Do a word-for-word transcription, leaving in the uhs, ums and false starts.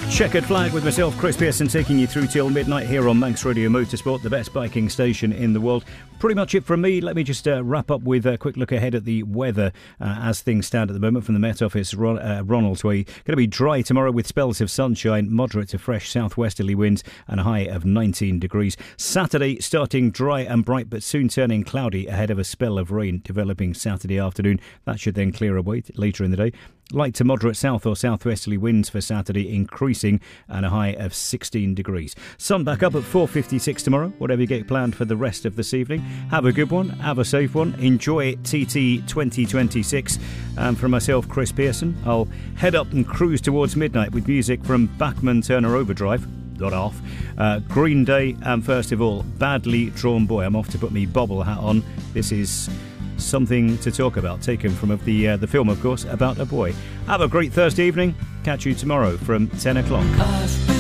Checkered Flag with myself, Chris Pearson, taking you through till midnight here on Manx Radio Motorsport, the best biking station in the world. Pretty much it from me. Let me just uh, wrap up with a quick look ahead at the weather uh, as things stand at the moment from the Met Office. Ron, uh, Ronald's Way. Going to be dry tomorrow with spells of sunshine, moderate to fresh southwesterly winds and a high of nineteen degrees. Saturday starting dry and bright but soon turning cloudy ahead of a spell of rain developing Saturday afternoon. That should then clear away later in the day. Light to moderate south or southwesterly winds for Saturday, increasing and a high of sixteen degrees. Sun back up at four fifty-six tomorrow, whatever you get planned for the rest of this evening. Have a good one, have a safe one, enjoy T T twenty twenty-six. And for myself, Chris Pearson, I'll head up and cruise towards midnight with music from Bachman Turner Overdrive. Not off. Uh, Green Day, and first of all, Badly Drawn Boy. I'm off to put me bobble hat on. This is Something to Talk About, taken from the uh, the film, of course, about a boy. Have a great Thursday evening. Catch you tomorrow from ten o'clock.